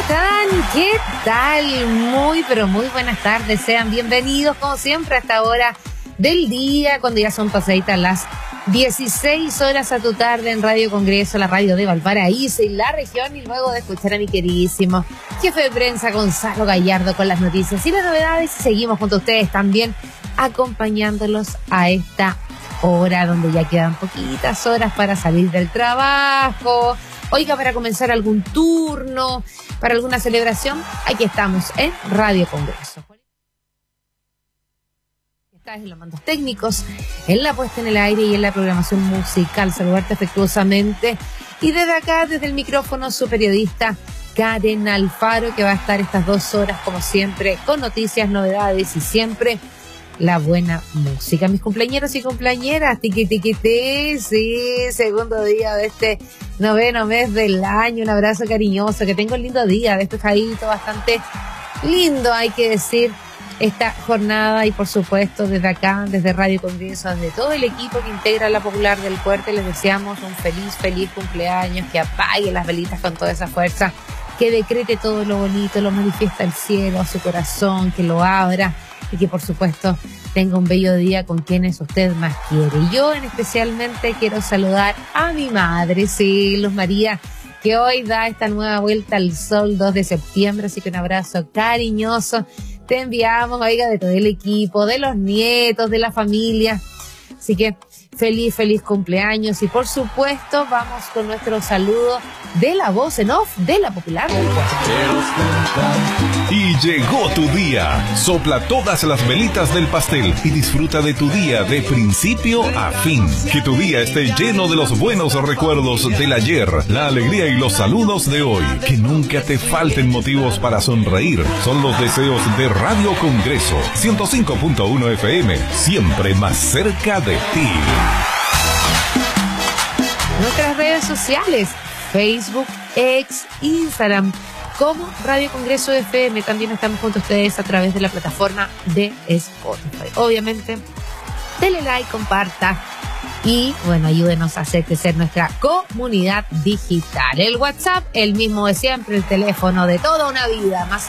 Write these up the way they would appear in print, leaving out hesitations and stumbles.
están? ¿Qué tal? Muy, pero muy buenas tardes. Sean bienvenidos, como siempre, a esta hora del día, cuando ya son pasaditas las 16 horas a tu tarde en Radio Congreso, la radio de Valparaíso y la región, y luego de escuchar a mi queridísimo jefe de prensa Gonzalo Gallardo con las noticias y las novedades, y seguimos junto a ustedes también acompañándolos a esta hora donde ya quedan poquitas horas para salir del trabajo. Oiga, para comenzar algún turno, para alguna celebración, aquí estamos en Radio Congreso. Estás en los mandos técnicos, en la puesta en el aire y en la programación musical. Saludarte afectuosamente. Y desde acá, desde el micrófono, su periodista Karen Alfaro, que va a estar estas 2 horas, como siempre, con noticias, novedades y siempre la buena música. Mis cumpleañeros y cumpleañeras, tiquitiquité, sí, segundo día de este 9º mes del año. Un abrazo cariñoso, que tenga un lindo día, despejadito, bastante lindo, hay que decir, esta jornada. Y por supuesto, desde acá, desde Radio Congreso, desde todo el equipo que integra la Popular del Puerto, les deseamos un feliz cumpleaños, que apague las velitas con toda esa fuerza, que decrete todo lo bonito, lo manifiesta el cielo a su corazón, que lo abra, y que por supuesto tenga un bello día con quienes usted más quiere. Y yo especialmente quiero saludar a mi madre, sí, Luz María, que hoy da esta nueva vuelta al sol, 2 de septiembre, así que un abrazo cariñoso te enviamos, oiga, de todo el equipo, de los nietos, de la familia. Así que feliz cumpleaños. Y por supuesto vamos con nuestro saludo de la voz en off de la Popular del Puerto. Y llegó tu día. Sopla todas las velitas del pastel y disfruta de tu día de principio a fin. Que tu día esté lleno de los buenos recuerdos del ayer, la alegría y los saludos de hoy. Que nunca te falten motivos para sonreír. Son los deseos de Radio Congreso 105.1 FM, siempre más cerca de ti. Nuestras redes sociales, Facebook, X, Instagram, como Radio Congreso FM. También estamos junto a ustedes a través de la plataforma de Spotify. Obviamente, denle like, comparta y, bueno, ayúdenos a hacer crecer nuestra comunidad digital. El WhatsApp, el mismo de siempre, el teléfono de toda una vida, más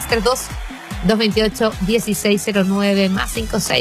5632-228-1609, más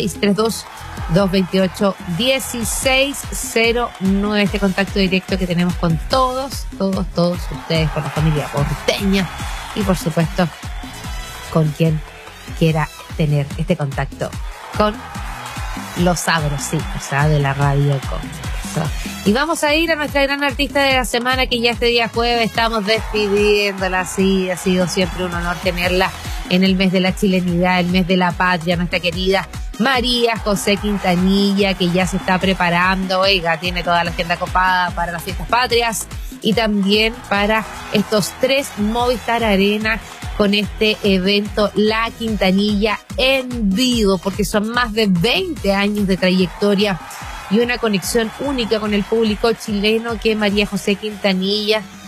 5632-228-1609, este contacto directo que tenemos con todos ustedes, con la familia porteña y por supuesto con quien quiera tener este contacto con los sabrositos, de la Radio Congreso. Y vamos a ir a nuestra gran artista de la semana, que ya este día jueves estamos despidiéndola. Sí, ha sido siempre un honor tenerla en el mes de la chilenidad, el mes de la patria, nuestra querida María José Quintanilla, que ya se está preparando, oiga, tiene toda la agenda copada para las fiestas patrias y también para estos 3 Movistar Arena, con este evento La Quintanilla en vivo, porque son más de 20 años de trayectoria y una conexión única con el público chileno que María José Quintanilla